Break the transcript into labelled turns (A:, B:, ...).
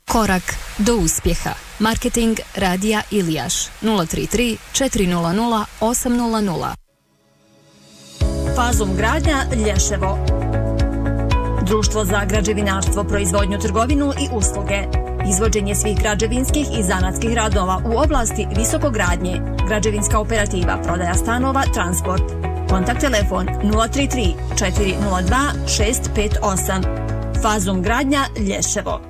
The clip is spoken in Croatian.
A: Korak do uspjeha. Marketing Radija Ilijaš 033 400 800.
B: Fazum gradnja Lješevo. Društvo za građevinarstvo, proizvodnju, trgovinu i usluge. Izvođenje svih građevinskih i zanatskih radova u oblasti visokogradnje. Građevinska operativa, prodaja stanova, transport. Kontakt telefon 033 402 658. Fazum gradnja Lješevo.